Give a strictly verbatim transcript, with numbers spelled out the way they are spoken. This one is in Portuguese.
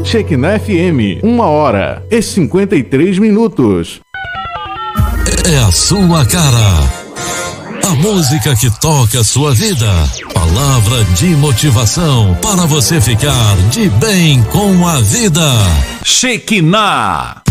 Shekinah F M, uma hora e cinquenta e três minutos. É a sua cara. A música que toca a sua vida. Palavra de motivação para você ficar de bem com a vida. Shekinah.